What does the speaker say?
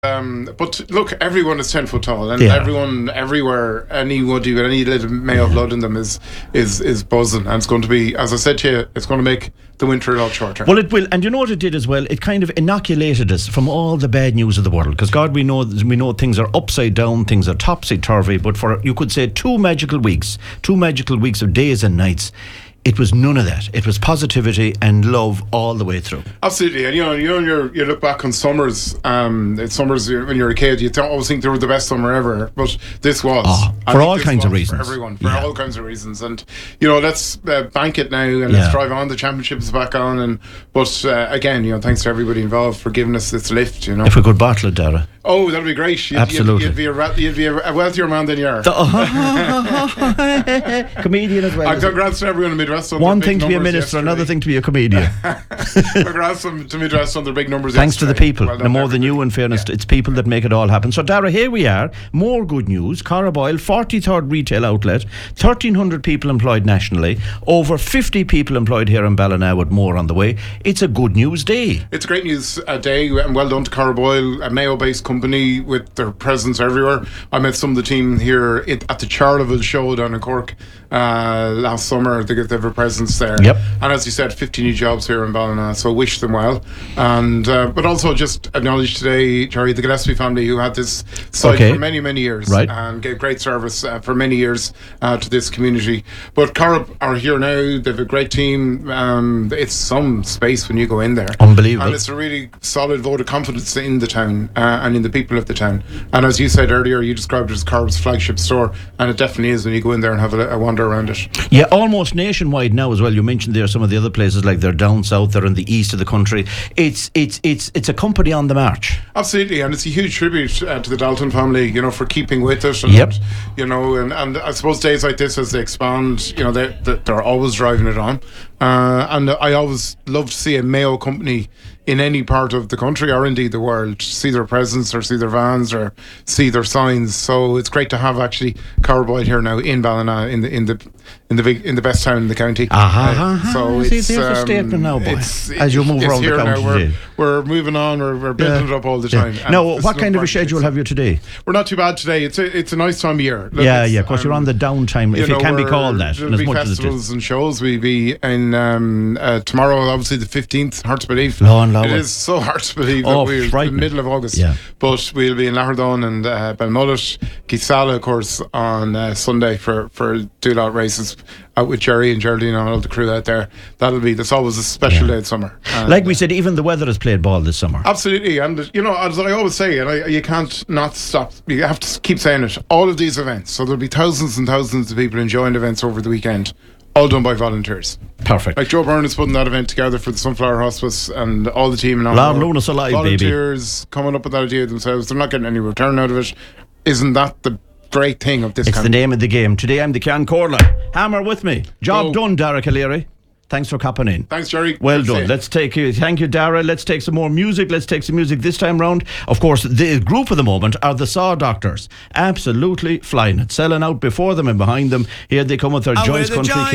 But look, everyone is 10 foot tall, and everyone, everywhere, anybody with any little Mayo blood in them is buzzing, and it's going to be, as I said to you, it's going to make the winter a lot shorter. Well, it will, and you know what it did as well? It kind of inoculated us from all the bad news of the world, because God, we know things are upside down, things are topsy-turvy, but for, you could say, 2 magical weeks of days and nights, it was none of that. It was positivity and love all the way through. Absolutely, and you look back on summers. Summers when you're a kid, you don't always think they were the best summer ever, but this was for all kinds of reasons. For everyone, for all kinds of reasons, and let's bank it now and let's drive on. The championship is back on, but again, thanks to everybody involved for giving us this lift. If we could bottle it, Dara. Oh, that'd be great. Absolutely, you'd be a wealthier man than you are. Comedian as well. And congrats to everyone in Midwest. One thing to be a minister, another thing to be a comedian. Congrats to Midwest on their big numbers. Thanks to the people. Well no more than you, in fairness. It's people that make it all happen. So, Dara, here we are. More good news. Carraboyle, 43rd retail outlet, 1,300 people employed nationally, over 50 people employed here in Ballina, with more on the way. It's a good news day. It's a great news day, and well done to Carraboyle, a Mayo-based company with their presence everywhere. I met some of the team here at the Charleville show down in Cork last summer. They have a presence there. Yep. And as you said, 50 new jobs here in Ballina, so wish them well. And but also just acknowledge today, Jerry, the Gillespie family, who had this site for many, many years, and gave great service for many years to this community. But Carrab are here now. They have a great team. It's some space when you go in there. Unbelievable. And it's a really solid vote of confidence in the town and in the people of the town. And as you said earlier, you described it as Carrab's flagship store, and it definitely is when you go in there and have a wander around it. Yeah, almost nationwide now as well. You mentioned there some of the other places, like they're down south, they're in the east of the country. It's a company on the march. Absolutely, and it's a huge tribute to the Dalton family, for keeping with it. And, and I suppose days like this, as they expand, they're always driving it on. And I always love to see a Mayo company in any part of the country, or indeed the world, see their presence or see their vans or see their signs. So it's great to have actually Carraboyle here now in Ballina, in the best town in the county. So it's a statement now, boy. As you move around the county, now, we're moving on. We're building it up all the time. Now, what kind of a schedule have you today? We're not too bad today. It's a nice time of year. Look, of course you're on the downtime, if it can be called that. There'll be festivals and shows. We'll be in tomorrow, obviously the 15th. Hard to believe. It is so hard to believe that we're in the middle of August. But we'll be in Lahardone and Belmullet, Gisala, of course, on Sunday for do-lot races out with Jerry and Geraldine and all the crew out there. That's always a special day in summer. Like we said, even the weather has played ball this summer. Absolutely, and as I always say, and you can't not stop. You have to keep saying it. All of these events, so there'll be thousands and thousands of people enjoying events over the weekend, all done by volunteers. Perfect. Like Joe Byrne is putting that event together for the Sunflower Hospice, and all the team and all Lord Lunas alive, volunteers coming up with that idea themselves. They're not getting any return out of it. Isn't that the great thing of this? It's the name of the game. Today I'm the Can Corla. Hammer with me. Job done, Dara Calleary. Thanks for copping in. Thanks, Jerry. Well done. Thank you, Dara. Let's take some more music. Let's take some music this time round. Of course, the group of the moment are the Saw Doctors. Absolutely flying it. Selling out before them and behind them. Here they come with their Joyce Country.